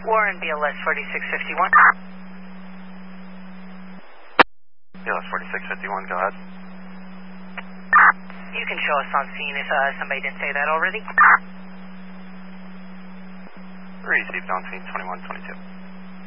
Warren, BLS 4651. BLS 4651, go ahead. You can show us on scene if somebody didn't say that already. Received on scene 2122.